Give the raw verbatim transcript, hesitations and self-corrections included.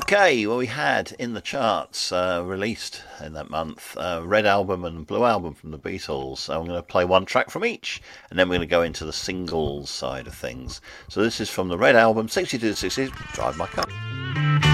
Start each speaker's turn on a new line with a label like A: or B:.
A: Okay, well, we had in the charts uh, released in that month uh, Red Album and Blue Album from the Beatles. So I'm going to play one track from each, and then we're going to go into the singles side of things. So this is from the Red Album, sixty-two sixty, Drive My Car.